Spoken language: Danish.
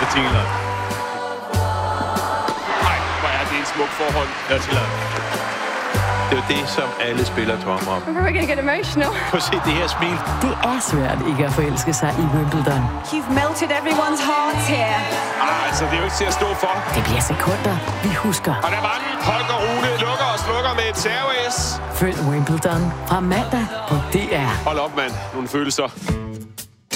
Partikelland. Nej, hvor er det en smuk forhold. Partikelland. Det er jo det, som alle spillere drømmer om. I'm probably gonna get emotional. Prøv at se det her smil. Det er svært ikke at forelske sig i Wimbledon. You've melted everyone's hearts here. Altså, det er jo ikke til at stå for. Det bliver sekunder, vi husker. Og der var den. Holger Rune lukker og slukker med et serve-S. Følg Wimbledon fra mandag på DR. Hold op, mand. Nogle følelser.